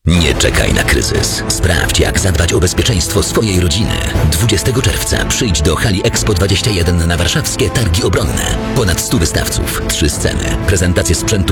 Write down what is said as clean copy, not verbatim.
Nie czekaj na kryzys. Sprawdź, jak zadbać o bezpieczeństwo swojej rodziny. 20 czerwca przyjdź do hali Expo 21 na warszawskie Targi Obronne. Ponad 100 wystawców, 3 sceny, prezentacje sprzętu